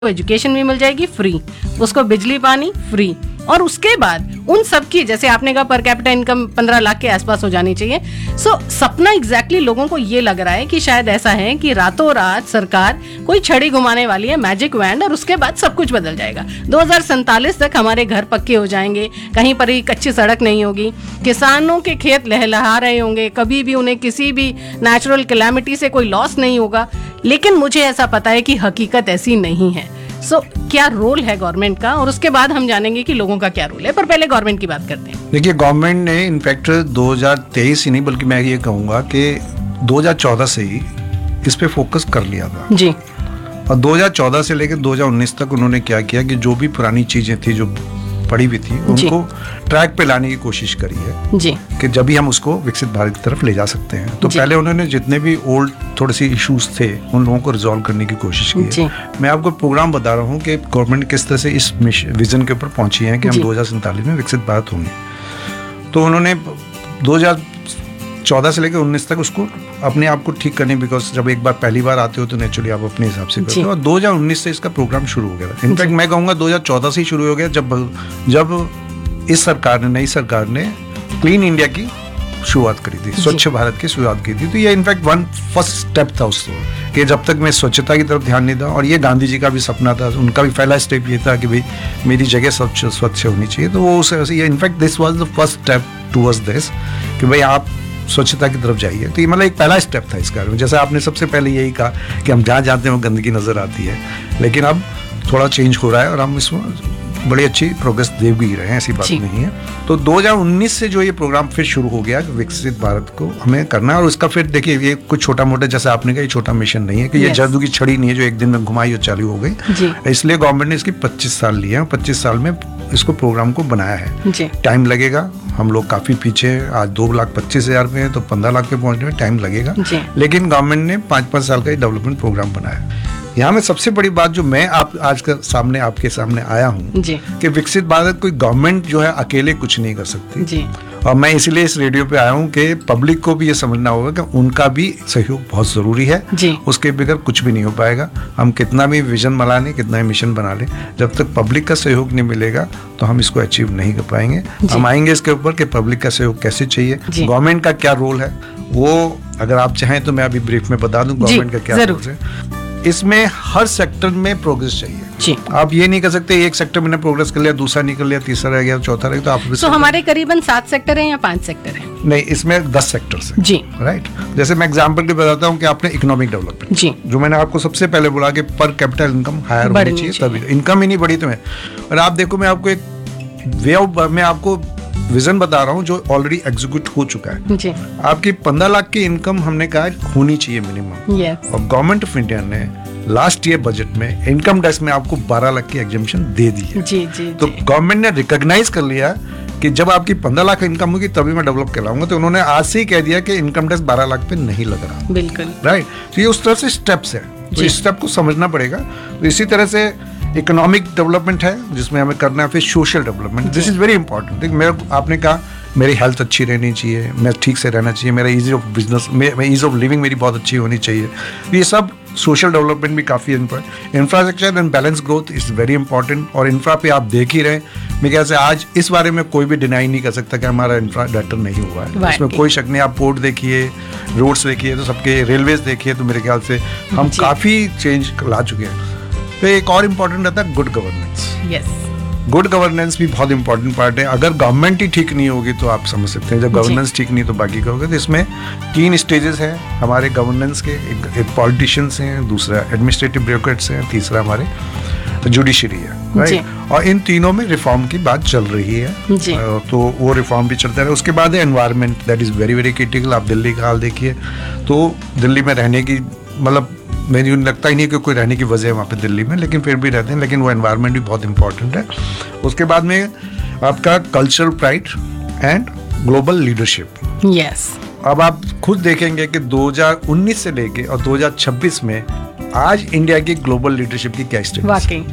Education भी मिल जाएगी free, उसको बिजली पानी फ्री, और उसके बाद उन सब की, जैसे आपने कहा, पर कैपिटा इनकम 15 लाख के आसपास हो जानी चाहिए। सो सपना एग्जैक्टली लोगों को ये लग रहा है कि शायद ऐसा है कि रातों रात सरकार कोई छड़ी घुमाने वाली है, मैजिक वैंड, और उसके बाद सब कुछ बदल जाएगा। 2047 तक हमारे घर पक्के हो जाएंगे, कहीं पर ही कच्ची सड़क नहीं होगी, किसानों के खेत लहलहा रहे होंगे, कभी भी उन्हें किसी भी नेचुरल कैलामिटी से कोई लॉस नहीं होगा। लेकिन मुझे ऐसा पता है कि हकीकत ऐसी नहीं है। सो क्या रोल है गवर्नमेंट का, और उसके बाद हम जानेंगे कि लोगों का क्या रोल है। पर पहले गवर्नमेंट की बात करते हैं। देखिए, गवर्नमेंट ने इनफैक्ट 2023 ही नहीं, बल्कि मैं ये कहूँगा कि 2014 से ही इस पे फोकस कर लिया था जी। और 2014 से लेकर 2019 तक उन्होंने क्या किया कि जो भी पुरानी चीज़ें थी जो पड़ी हुई थी उनको ट्रैक पे लाने की कोशिश करी है जी, कि जब भी हम उसको विकसित भारत की तरफ ले जा सकते हैं। तो पहले उन्होंने जितने भी ओल्ड थोड़े से इश्यूज थे उन लोगों को रिजॉल्व करने की कोशिश की है। मैं आपको प्रोग्राम बता रहा हूँ कि गवर्नमेंट किस तरह से इस विजन के ऊपर पहुंची है कि हम 2047 में विकसित भारत होंगे। तो उन्होंने 2014 से लेकर 19 तक उसको अपने आप को ठीक करने, बिकॉज जब एक बार पहली बार आते हो तो नेचुरली आप अपने हिसाब से करते हो, और 2019 से इसका प्रोग्राम शुरू हो गया था। इनफैक्ट मैं कहूँगा 2014 से ही शुरू हो गया, जब इस सरकार ने, नई सरकार ने क्लीन इंडिया की शुरुआत करी थी, स्वच्छ भारत की शुरुआत की थी। तो ये इनफैक्ट फर्स्ट स्टेप था उसको, कि जब तक मैं स्वच्छता की तरफ ध्यान नहीं था, और ये गांधी जी का भी सपना था, उनका भी पहला स्टेप ये था कि भाई मेरी जगह स्वच्छ होनी चाहिए। तो वो उसे in fact this was the first step towards this, कि भाई आप स्वच्छता की तरफ जाइए। तो ये मतलब एक पहला स्टेप था इस कार्य में। जैसे आपने सबसे पहले यही कहा कि हम जहाँ जाते हैं वो गंदगी नजर आती है, लेकिन अब थोड़ा चेंज हो रहा है और हम इसमें बड़ी अच्छी प्रोग्रेस दे भी रहे हैं, ऐसी बात नहीं है। तो 2019 से जो ये प्रोग्राम फिर शुरू हो गया, विकसित भारत को हमें करना है। और उसका फिर देखिए, ये कुछ छोटा मोटा, जैसे आपने कहा, ये छोटा मिशन नहीं है कि ये जादू की छड़ी नहीं है जो एक दिन में घुमाई और चालू हो गई। इसलिए गवर्नमेंट ने इसकी 25 साल लिए हैं, 25 साल में इसको प्रोग्राम को बनाया है। टाइम लगेगा, हम लोग काफी पीछे हैं, आज 2,25,000 पे है, तो 15 लाख पे पहुंचने में टाइम लगेगा। लेकिन गवर्नमेंट ने 5-5 साल का डेवलपमेंट प्रोग्राम बनाया। यहाँ में सबसे बड़ी बात जो मैं आज का सामने आपके सामने आया हूँ कि विकसित भारत कोई गवर्नमेंट जो है अकेले कुछ नहीं कर सकती जी। और मैं इसलिए इस रेडियो पे आया हूँ कि पब्लिक को भी ये समझना होगा कि उनका भी सहयोग बहुत जरूरी है जी। उसके बगैर कुछ भी नहीं हो पाएगा। हम कितना भी विजन बना लें, कितना भी मिशन बना लें, जब तक पब्लिक का सहयोग नहीं मिलेगा तो हम इसको अचीव नहीं कर पाएंगे। हम आएंगे इसके ऊपर कि पब्लिक का सहयोग कैसे चाहिए, गवर्नमेंट का क्या रोल है, वो अगर आप चाहें तो मैं अभी ब्रीफ में बता दूं गवर्नमेंट का क्या रोल है। इसमें हर सेक्टर में प्रोग्रेस चाहिए जी। आप ये नहीं कर सकते एक सेक्टर में प्रोग्रेस कर लिया, दूसरा नहीं कर लिया, तीसरा रह गया, चौथा रह गया, तो आप हमारे करीबन 7 सेक्टर हैं या 5 सेक्टर हैं? नहीं, इसमें 10 सेक्टर्स हैं जी, राइट। जैसे मैं एग्जांपल के बताता हूँ कि आपने इकोनॉमिक डेवलपमेंट जी, जो मैंने आपको सबसे पहले बोला कि पर कैपिटल इनकम हायर होनी चाहिए, तभी इनकम ही नहीं बढ़ी तुम्हें। और आप देखो, मैं आपको एक वे ऑफ, मैं आपको विजन बता रहा हूँ जो ऑलरेडी एग्जीक्यूट हो चुका है जी। आपकी 15 लाख की इनकम हमने कहा होनी चाहिए मिनिमम, और गवर्नमेंट ऑफ इंडिया ने लास्ट ईयर बजट में इनकम टैक्स में आपको 12 लाख की एग्जेम्पशन दे दी है जी, जी, तो गवर्नमेंट ने रिकॉग्नाइज कर लिया कि जब आपकी 15 लाख इनकम होगी तभी मैं डेवलप कहलाऊंगा। तो उन्होंने आज से ही कह दिया कि इनकम टैक्स 12 लाख पे नहीं लग रहा, बिल्कुल राइट। तो ये उस तरह से स्टेप्स है, तो इस स्टेप को समझना पड़ेगा। तो इसी तरह से इकोनॉमिक डेवलपमेंट है जिसमें हमें करना है, फिर social development, this is very important. मेरे आपने कहा मेरी हेल्थ अच्छी रहनी चाहिए, मैं ठीक से रहना चाहिए, मेरा easy of business, ease of living मेरी बहुत अच्छी होनी चाहिए। ये सब सोशल डेवलपमेंट भी काफ़ी important. Infrastructure and balance growth is very important. और इंफ्रा पे आप देख ही रहे, मेरे ख्याल से आज इस बारे में कोई भी डिनाई नहीं कर सकता कि हमारा इंफ्रा बेटर नहीं हुआ है, इसमें कोई शक नहीं। आप पोर्ट देखिए, रोड्स देखिए, तो सबके रेलवेज देखिए, तो मेरे ख्याल से हम काफ़ी चेंज ला चुके हैं। तो एक और इम्पोर्टेंट रहता है गुड गवर्नेंस। गुड गवर्नेंस भी बहुत इंपॉर्टेंट पार्ट है। अगर गवर्नमेंट ही ठीक नहीं होगी तो आप समझ सकते हैं, जब गवर्नेंस ठीक नहीं तो बाकी का होगा। तो इसमें 3 स्टेजेस हैं हमारे गवर्नेंस के, एक पॉलिटिशियंस हैं, दूसरा एडमिनिस्ट्रेटिव ब्यूरोक्रेट्स हैं, तीसरा हमारे जुडिशरी है, राइट। और इन तीनों में रिफॉर्म की बात चल रही है, तो वो रिफॉर्म भी चलता है। उसके बाद है environment, that is very very critical. आप दिल्ली का हाल देखिए, तो दिल्ली में रहने की, मतलब मुझे लगता ही नहीं कि कोई रहने की वजह है वहाँ पे दिल्ली में, लेकिन फिर भी रहते हैं, लेकिन वो एनवायरनमेंट भी बहुत इंपॉर्टेंट है। उसके बाद में आपका cultural pride and global leadership. Yes, अब आप खुद देखेंगे कि 2019 से लेके और 2026 में आज इंडिया की ग्लोबल लीडरशिप की क्या स्टेटस है।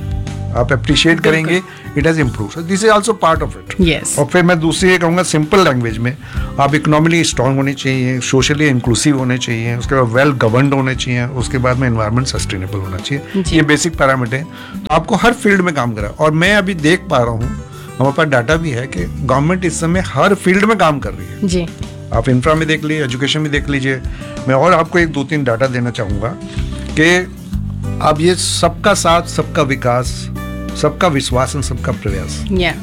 आप अप्रिशिएट करेंगे, it has improve, this is also part of it. Yes. और फिर मैं दूसरी ये कहूँगा सिंपल लैंग्वेज में, आप इकोनॉमिकली स्ट्रांग होने चाहिए, सोशली इंक्लूसिव होने चाहिए, उसके बाद वेल गवर्नड होने चाहिए, उसके बाद में एनवायरनमेंट सस्टेनेबल होना चाहिए। ये बेसिक पैरामीटर है। तो आपको हर फील्ड में काम करा, और मैं अभी देख पा रहा हूँ, हमारे पास डाटा भी है कि गवर्नमेंट इस समय हर फील्ड में काम कर रही है जी। आप इंफ्रा में देख लीजिए, एजुकेशन में देख लीजिए। मैं और आपको एक 2-3 डाटा देना चाहूँगा कि अब ये सबका साथ, सबका विकास, सबका विश्वास और सबका प्रयास,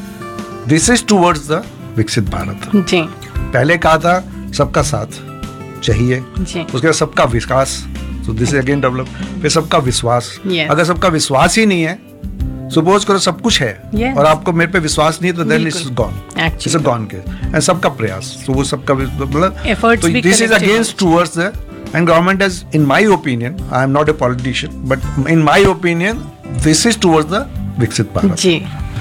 दिस इज टूवर्ड्स द विकसित भारत जी। पहले कहा था सबका साथ चाहिए जी। उसके बाद सबका विकास, तो दिस इज अगेन डेवलप, फिर सबका विश्वास। Yes. अगर सबका विश्वास ही नहीं है, सपोज करो सब कुछ है Yes. और आपको मेरे पे विश्वास नहीं है, तो then it's gone, Actually. It's gone के। एंड सबका प्रयास, तो वो सबका मतलब Efforts तो भी this is collective against towards the, and government has, in my opinion, I am not a politician, but in my opinion this is towards the विकसित भारत जी।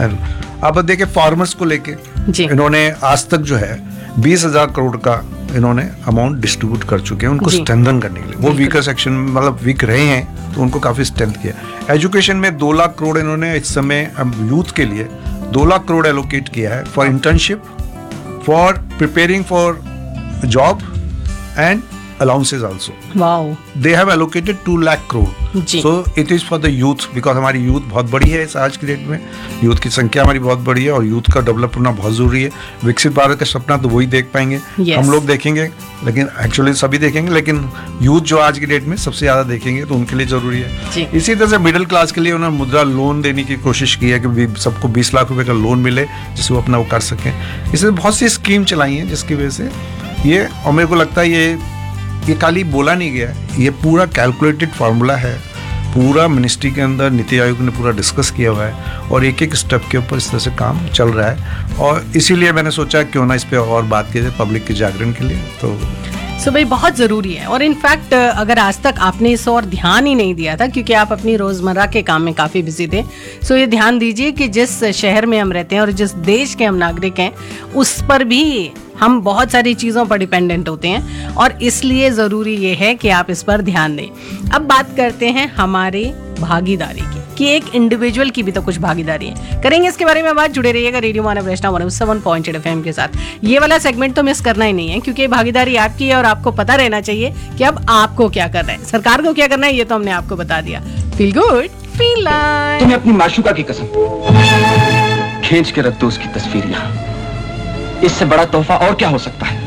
अब देखिए फार्मर्स को लेके इन्होंने आज तक जो है 20,000 करोड़ का इन्होंने अमाउंट डिस्ट्रीब्यूट कर चुके हैं उनको स्ट्रेंथन करने के लिए। वो वीकर सेक्शन में मतलब वीक रहे हैं, तो उनको काफी स्ट्रेंथ किया। एजुकेशन में 2 लाख करोड़ इन्होंने इस समय यूथ के लिए 2 लाख करोड़ एलोकेट किया है for internship, for preparing for job and allowances also. Wow. They have allocated 2 lakh crore. Ji. So it is for the youth, because हमारी यूथ बहुत बड़ी है इस आज की डेट में, यूथ की संख्या हमारी बहुत बड़ी है और यूथ का डेवलप होना बहुत जरूरी है। विकसित भारत का सपना तो वही देख पाएंगे, yes. हम लोग देखेंगे, लेकिन एक्चुअली सभी देखेंगे, लेकिन यूथ जो आज की डेट में सबसे ज्यादा देखेंगे, तो उनके लिए जरूरी है। इसी तरह से मिडिल क्लास के लिए उन्होंने मुद्रा लोन देने की कोशिश की है कि सबको 20 लाख रुपए का लोन मिले, जिससे वो अपना वो कर सकें। इससे बहुत सी स्कीम चलाई है जिसकी वजह से ये, और मेरे को लगता है ये खाली बोला नहीं गया, ये पूरा कैलकुलेटेड फार्मूला है, पूरा मिनिस्ट्री के अंदर नीति आयोग ने पूरा डिस्कस किया हुआ है और एक एक स्टेप के ऊपर इस तरह से काम चल रहा है। और इसीलिए मैंने सोचा क्यों ना इस पे और बात की जाए पब्लिक के जागरण के लिए। तो भाई बहुत ज़रूरी है, और इनफैक्ट अगर आज तक आपने इस और ध्यान ही नहीं दिया था क्योंकि आप अपनी रोज़मर्रा के काम में काफ़ी बिजी थे, सो ये ध्यान दीजिए कि जिस शहर में हम रहते हैं और जिस देश के हम नागरिक हैं, उस पर भी हम बहुत सारी चीज़ों पर डिपेंडेंट होते हैं, और इसलिए ज़रूरी ये है कि आप इस पर ध्यान दें। अब बात करते हैं हमारे भागीदारी की, कि एक इंडिविजुअल की भी तो कुछ भागीदारी है। करेंगे इसके बारे में बात, जुड़े रहिएगा रेडियो मानव वैष्णव 107.8 FM के साथ। ये वाला सेगमेंट तो मिस करना ही नहीं है, क्योंकि भागीदारी आपकी है और आपको पता रहना चाहिए कि अब आपको क्या करना है, सरकार को क्या करना है, ये तो हमने आपको बता दिया। Feel good, feel like. तुम्हें अपनी माशूका की कसम, खींच के रख दो उसकी तस्वीर यहाँ। इससे बड़ा तोहफा और क्या हो सकता है?